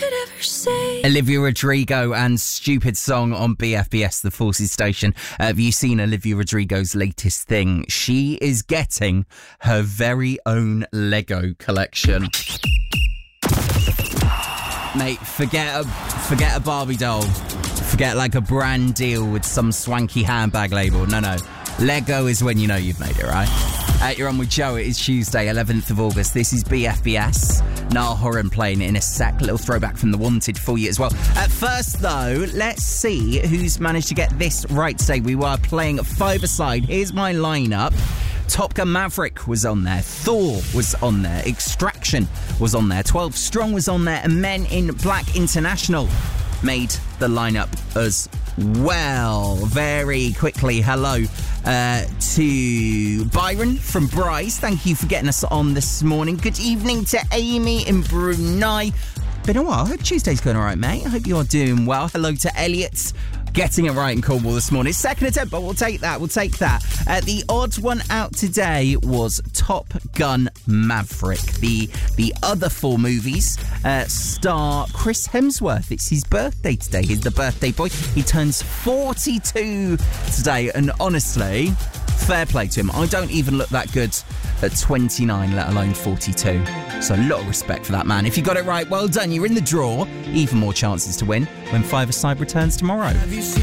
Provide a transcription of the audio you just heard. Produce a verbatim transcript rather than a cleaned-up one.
could ever say. Olivia Rodrigo and Stupid Song on B F B S, the Forces station. Uh, have you seen Olivia Rodrigo's latest thing? She is getting her very own Lego collection. Mate, forget a, forget a Barbie doll. Forget like a brand deal with some swanky handbag label. No, no. Lego is when you know you've made it, right? Uh, you're on with Joe. It is Tuesday, eleventh of August. This is B F B S. Niall Horan playing in a sec. Little throwback from The Wanted for you as well. At first, though, let's see who's managed to get this right today. We were playing five-a-side. Here's my lineup. Top Gun Maverick was on there. Thor was on there. Extraction was on there. twelve Strong was on there. And Men in Black International made the lineup as well. Very quickly, hello uh, to Byron from Bryce. Thank you for getting us on this morning. Good evening to Amy in Brunei. Been a while. Hope Tuesday's going all right, mate. I hope you're doing well. Hello to Elliot. Getting it right in Cornwall this morning. Second attempt, but we'll take that. We'll take that. Uh, the odd one out today was Top Gun Maverick. The the other four movies uh, star Chris Hemsworth. It's his birthday today. He's the birthday boy. He turns forty-two today. And honestly, fair play to him. I don't even look that good at twenty-nine, let alone forty-two. So a lot of respect for that man. If you got it right, well done. You're in the draw. Even more chances to win when Five-a-Side returns tomorrow.